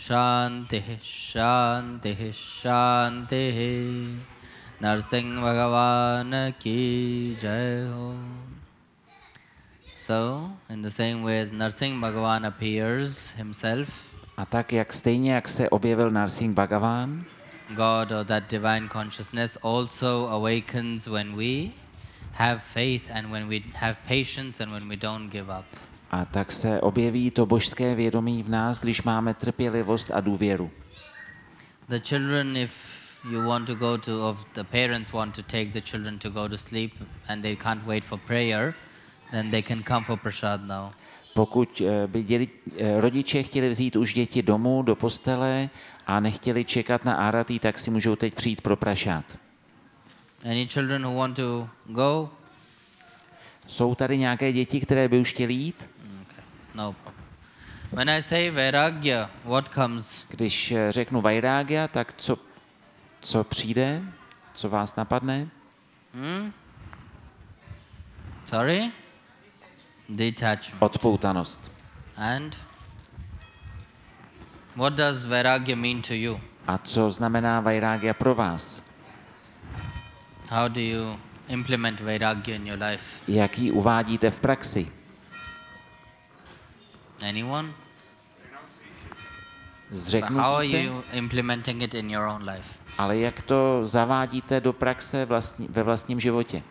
Shanti, Shanti, Shanti. Narsingh Bhagavan ki jai ho. So, in the same way as Narsingh Bhagavan appears himself, A tak, stejně jak se objevil Narsingh Bhagavan, God or that divine consciousness also awakens when we have faith and when we have patience and when we don't give up. a tak se objeví to božské vědomí v nás, když máme trpělivost a důvěru. The children, if you want to go to, or the parents want to take the children to go to sleep and they can't wait for prayer, then they can come for prasad now. Pokud by rodiče chtěli vzít už děti domů do postele a nechtěli čekat na áratí, tak si můžou teď přijít pro prašát. Any children who want to go? Jsou tady nějaké děti, které by už chtěly jít? Okay, no problem. When I say vairagya, what comes? Když řeknu vairagya, tak co přijde? Co vás napadne? Sorry? Detachment. Odpoutanost. And what does vairagya mean to you? A co znamená vairagya pro vás? How do you implement vairagya in your life? Jak ji uvádíte v praxi? Anyone? How Zřeknutí are se? you implementing it in your own life? Ale jak to zavádíte do praxe ve vlastním životě?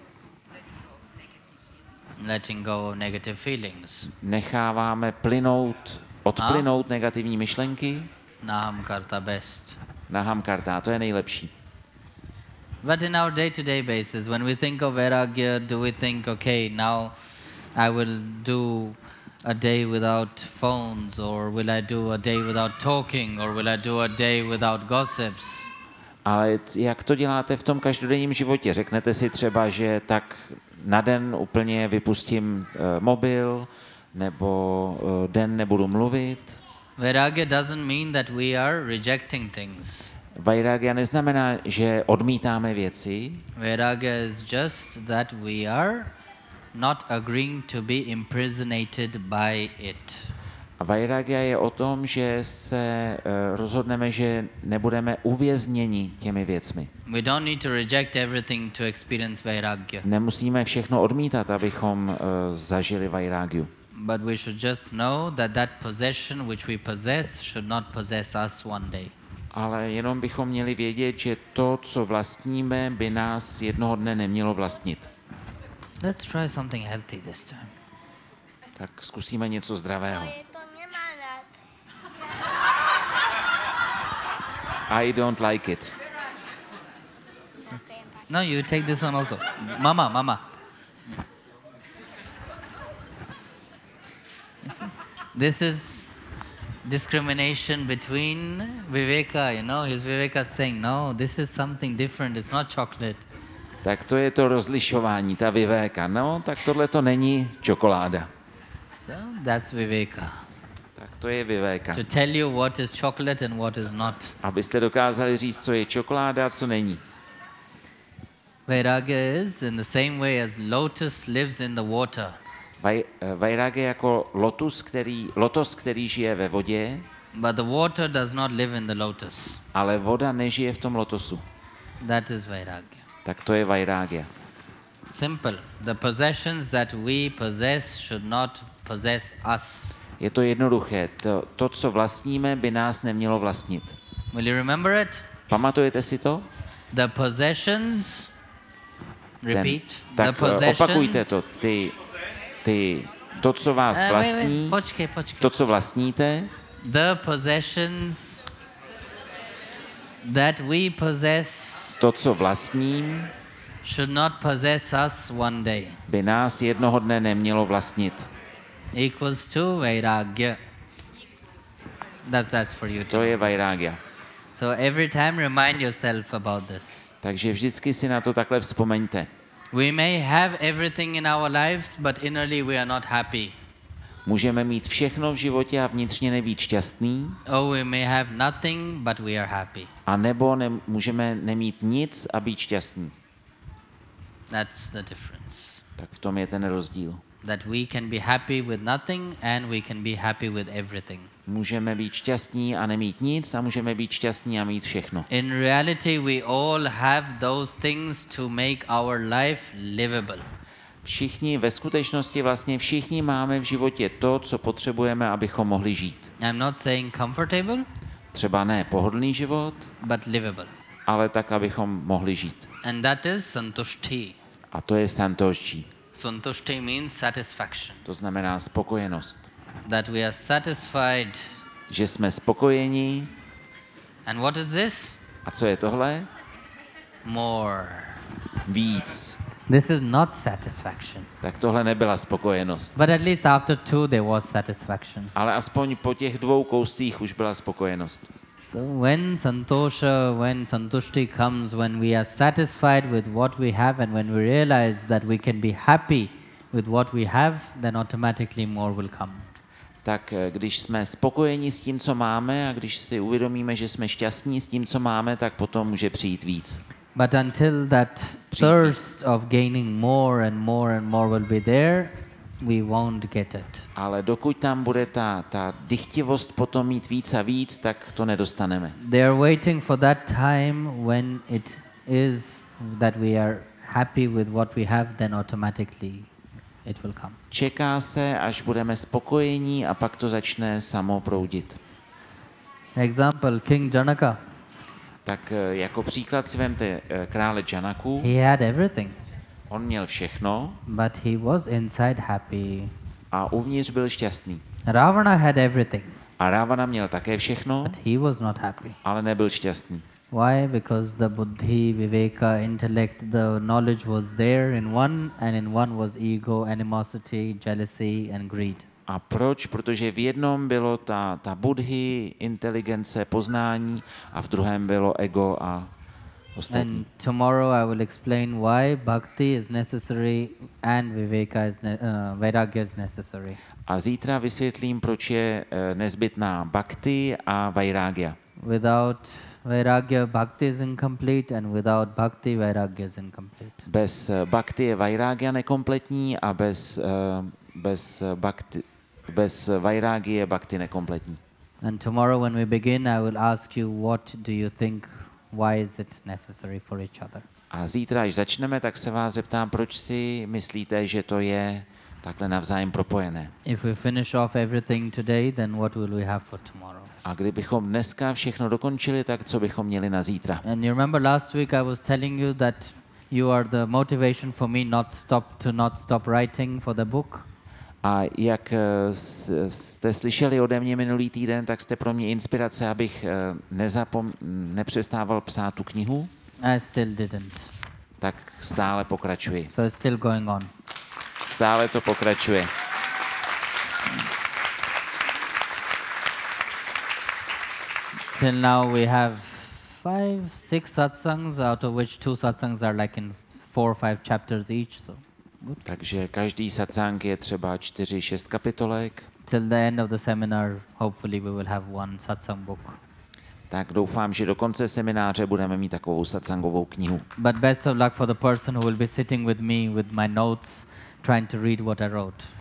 Letting go of negative feelings. Necháváme odplynout negativní myšlenky? Naham karta best. Naham karta, to je nejlepší. But in our day-to-day basis, when we think of vairagya, do we think, okay, now I will do a day without phones, or will I do a day without talking, or will I do a day without gossips? Ale jak to děláte v tom každodenním životě? Řeknete si třeba, že tak na den úplně vypustím mobil, nebo den nebudu mluvit? Vairagya doesn't mean that we are rejecting things. Vairagya neznamená, že odmítáme věci. Vairagya is just that we are not agreeing to be imprisonated by it. A vairagya je o tom, že se rozhodneme, že nebudeme uvězněni těmi věcmi. We don't need to reject everything to experience vairagya. Nemusíme všechno odmítat, abychom zažili vairagyu. But we should just know that that possession which we possess should not possess us one day. Ale jenom bychom měli vědět, že to, co vlastníme, by nás jednoho dne nemělo vlastnit. Let's try something healthy this time. Tak zkusíme něco zdravého. Moje to nemá rád. I don't like it. No, you take this one also. Mama. This is discrimination between Viveka, you know. His Viveka is saying, no, this is something different. It's not chocolate. Tak to je to rozlišování, ta vivéka. No, tak tohle to není čokoláda. So that's Viveka. Tak to je vivéka. To tell you what is chocolate and what is not. Abyste dokázali říct, co je čokoláda a co není. Vairagya is in the same way as lotus lives in the water. Vairagya jako lotos, který žije ve vodě, But the water does not live in the lotus. ale voda nežije v tom lotosu. That is vairagya. Tak to je vairagya. Simple. The possessions that we possess should not possess us. Je to jednoduché. To, co vlastníme, by nás nemělo vlastnit. Will you remember it? Pamatujete si to? The possessions. Repeat. The Tak possessions. opakujte to. To, co vás vlastní, Počkej. to, co vlastníte, The possessions that we possess to, co vlastním, should not possess us one day. by nás jednoho dne nemělo vlastnit. Equals to vairagya. That's for you To too. je vairagya. So every time remind yourself about this. Takže vždycky si na to takhle vzpomeňte. We may have everything in our lives, but innerly we are not happy. Můžeme mít všechno v životě a vnitřně nebýt šťastný, Or we may have nothing, but we are happy. a nebo můžeme nemít nic a být šťastní. That's the difference. Tak v tom je ten rozdíl. That we can be happy with nothing and we can be happy with everything. Můžeme být šťastní a nemít nic a můžeme být šťastní a mít všechno. In reality, we all have those things to make our life livable. Všichni, ve skutečnosti vlastně všichni máme v životě to, co potřebujeme, abychom mohli žít. I'm not saying comfortable, Třeba ne pohodlný život, but livable. ale tak, abychom mohli žít. And that is santushti. A to je santoshji. Santushti means satisfaction. To znamená spokojenost. That we are satisfied. Že jsme spokojení. And what is this? A co je tohle? More. Víc. This is not satisfaction. Tak tohle nebyla spokojenost. But at least after 2 there was satisfaction. Ale aspoň po těch 2 kouscích už byla spokojenost. So when santushti comes, when we are satisfied with what we have and when we realize that we can be happy with what we have, then automatically more will come. Tak když jsme spokojeni s tím, co máme a když si uvědomíme, že jsme šťastní s tím, co máme, tak potom může přijít víc. But until that thirst of gaining more and more and more will be there, we won't get it. Ale dokud tam bude ta dychtivost potom mít víc a víc, tak to nedostaneme. They are waiting for that time when it is that we are happy with what we have, then automatically it will come. Čeká se, až budeme spokojení a pak to začne samo proudit. Example, King Janaka. Tak jako příklad si vemte krále Janaku. He had everything, On měl všechno but he was inside happy. a uvnitř byl šťastný. Ravana had everything, A Ravana měl také všechno, but he was not happy. ale nebyl šťastný. Why? Because the buddhi, viveka, intellect, the knowledge was there in one, and in one was ego, animosity, jealousy, and greed. A proč? Protože v jednom bylo ta buddhi, inteligence, poznání a v druhém bylo ego a ostatní. And tomorrow I will explain why bhakti is necessary and viveka is vairagya is necessary. A zítra vysvětlím, proč je nezbytná bhakti a vairagya. Without vairagya, bhakti is incomplete, and without bhakti, vairagya is incomplete. Bez bhakti je vairagya nekompletní a bez vairagya je bhakti nekompletní. And tomorrow when we begin, I will ask you, what do you think, why is it necessary for each other? A zítra, až začneme, tak se vás zeptám, proč si myslíte, že to je takhle navzájem propojené. If we finish off everything today, then what will we have for tomorrow? A kdybychom dneska všechno dokončili, tak co bychom měli na zítra? And you remember last week I was telling you that you are the motivation for me not stop writing for the book. A jak jste slyšeli ode mě minulý týden, tak jste pro mě inspirace, abych nepřestával psát tu knihu. I still didn't. Tak stále pokračuji. So it's still going on. Stále to pokračuje. Till now we have 5, 6 satsangs, out of which 2 satsangs are like in 4 or 5 chapters each. So good. Takže každý satsang je třeba 4-6 kapitolek. Till the end of the seminar, hopefully we will have one satsang book. Tak doufám, že do konce semináře budeme mít takovou satsangovou knihu. But best of luck for the person who will be sitting with me with my notes, trying to read what I wrote.